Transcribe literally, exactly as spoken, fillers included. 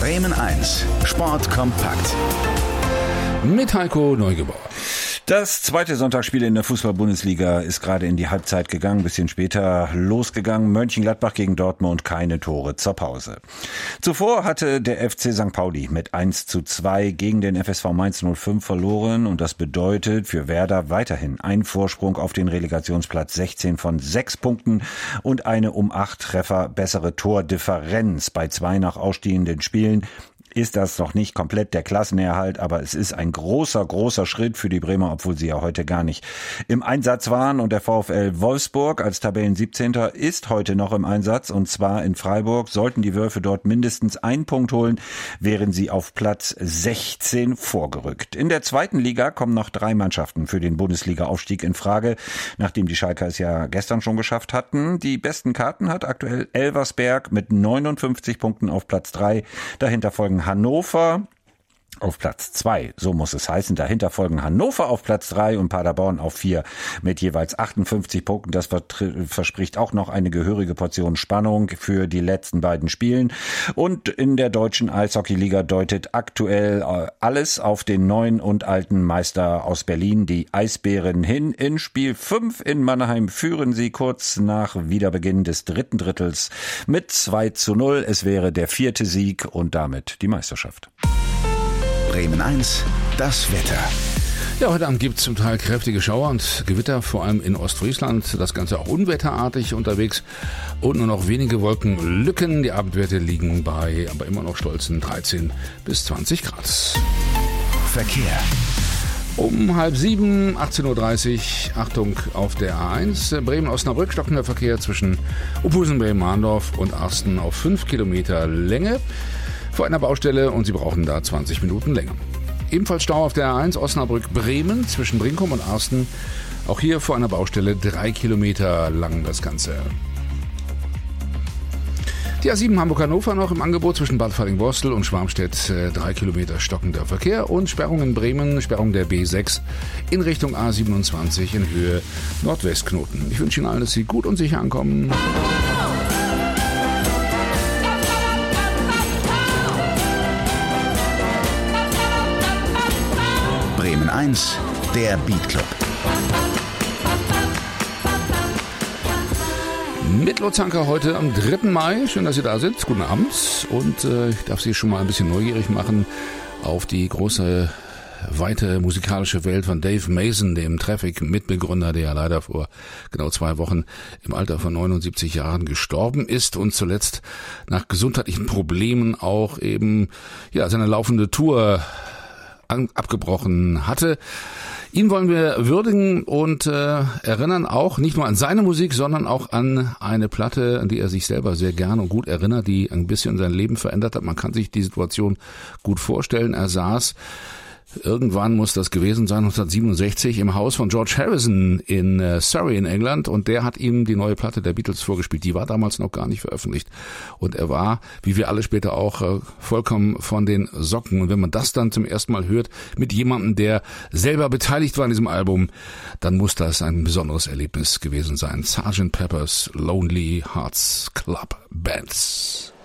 Bremen eins, Sport kompakt. Mit Heiko Neugebauer. Das zweite Sonntagsspiel in der Fußball-Bundesliga ist gerade in die Halbzeit gegangen, ein bisschen später losgegangen. Mönchengladbach gegen Dortmund, keine Tore zur Pause. Zuvor hatte der F C Sankt Pauli mit eins zu zwei gegen den F S V Mainz null fünf verloren und das bedeutet für Werder weiterhin ein Vorsprung auf den Relegationsplatz, sechzehn von sechs Punkten und eine um acht Treffer bessere Tordifferenz. Bei zwei nach ausstehenden Spielen ist das noch nicht komplett der Klassenerhalt, aber es ist ein großer, großer Schritt für die Bremer, obwohl sie ja heute gar nicht im Einsatz waren. Und der VfL Wolfsburg als Tabellen-siebzehnter ist heute noch im Einsatz, und zwar in Freiburg. Sollten die Wölfe dort mindestens einen Punkt holen, wären sie auf Platz sechzehn vorgerückt. In der zweiten Liga kommen noch drei Mannschaften für den Bundesliga-Aufstieg in Frage, nachdem die Schalker es ja gestern schon geschafft hatten. Die besten Karten hat aktuell Elversberg mit neunundfünfzig Punkten auf Platz drei. Dahinter folgen Hannover auf Platz zwei, so muss es heißen. Dahinter folgen Hannover auf Platz drei und Paderborn auf vier mit jeweils achtundfünfzig Punkten. Das verspricht auch noch eine gehörige Portion Spannung für die letzten beiden Spielen. Und in der deutschen Eishockeyliga deutet aktuell alles auf den neuen und alten Meister aus Berlin, die Eisbären, hin. In Spiel fünf in Mannheim führen sie kurz nach Wiederbeginn des dritten Drittels mit zwei zu null. Es wäre der vierte Sieg und damit die Meisterschaft. Bremen eins, das Wetter. Ja, heute Abend gibt es zum Teil kräftige Schauer und Gewitter, vor allem in Ostfriesland. Das Ganze auch unwetterartig unterwegs und nur noch wenige Wolkenlücken. Die Abendwerte liegen bei aber immer noch stolzen dreizehn bis zwanzig Grad. Verkehr. Um halb sieben, achtzehn Uhr dreißig, Achtung auf der A eins, Bremen-Osnabrück, stockender Verkehr zwischen Oberhausen, Bremen-Mahndorf und Arsten auf fünf Kilometer Länge vor einer Baustelle, und Sie brauchen da zwanzig Minuten länger. Ebenfalls Stau auf der A eins Osnabrück-Bremen zwischen Brinkum und Arsten. Auch hier vor einer Baustelle drei Kilometer lang das Ganze. Die A sieben Hamburg-Hannover noch im Angebot zwischen Bad Falling-Borstel und Schwarmstedt, drei Kilometer stockender Verkehr, und Sperrung in Bremen, Sperrung der B sechs in Richtung A siebenundzwanzig in Höhe Nordwestknoten. Ich wünsche Ihnen allen, dass Sie gut und sicher ankommen. Bremen eins, der Beat Club. Mit Lutz Hanker heute am dritten Mai. Schön, dass Sie da sind. Guten Abend. Und äh, ich darf Sie schon mal ein bisschen neugierig machen auf die große, weite musikalische Welt von Dave Mason, dem Traffic-Mitbegründer, der ja leider vor genau zwei Wochen im Alter von neunundsiebzig Jahren gestorben ist und zuletzt nach gesundheitlichen Problemen auch eben ja seine laufende Tour abgebrochen hatte. Ihn wollen wir würdigen und äh, erinnern auch nicht nur an seine Musik, sondern auch an eine Platte, an die er sich selber sehr gerne und gut erinnert, die ein bisschen sein Leben verändert hat. Man kann sich die Situation gut vorstellen. Er saß, irgendwann muss das gewesen sein, neunzehnhundertsiebenundsechzig, im Haus von George Harrison in äh, Surrey in England, und der hat ihm die neue Platte der Beatles vorgespielt. Die war damals noch gar nicht veröffentlicht, und er war, wie wir alle später auch, äh, vollkommen von den Socken. Und wenn man das dann zum ersten Mal hört mit jemandem, der selber beteiligt war an diesem Album, dann muss das ein besonderes Erlebnis gewesen sein. Sergeant Pepper's Lonely Hearts Club Bands.